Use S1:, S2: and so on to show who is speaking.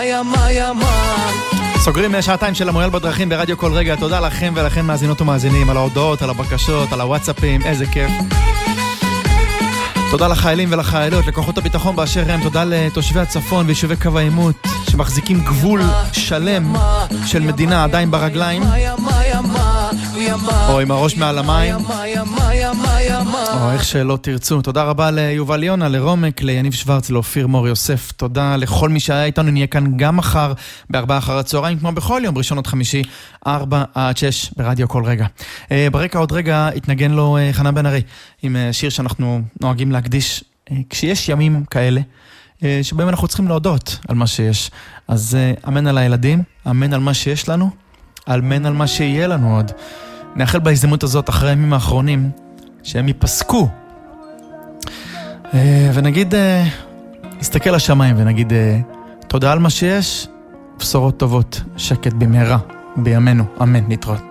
S1: סוגרים שעתיים של המויאל בדרכים ברדיו כל רגע. תודה לכם ולכם מאזינות ומאזינים על ההודעות, על הבקשות, על הוואטסאפים, איזה כיף. תודה לחיילים ולחיילות, לכוחות הביטחון באשר הם. תודה לתושבי הצפון ויישובי קו העימות שמחזיקים גבול שלם של מדינה עדיין ברגליים או עם הראש מעל המים או איך שלא תרצו. תודה רבה ליובל יונה, לרומק, ליניב שוורץ, לאופיר מור יוסף. תודה לכל מי שהיה איתנו. נהיה כאן גם מחר ב4 אחר הצהריים כמו בכל יום ראשון עד חמישי 4 עד 6 ברדיו כל רגע. ברקע עוד רגע התנגן לו חנן בן ארי עם שיר שאנחנו נוהגים להקדיש כשיש ימים כאלה שבהם אנחנו צריכים להודות על מה שיש. אז אמן על הילדים, אמן על מה שיש לנו, אמן על מה שיהיה לנו עוד. נאחל בהזדמנות הזאת אחרי הימים האחרונים שהם ייפסקו ונגיד נסתכל לשמיים ונגיד תודה על מה שיש, בשורות טובות, שקט במהרה בימינו, אמן. נתראות.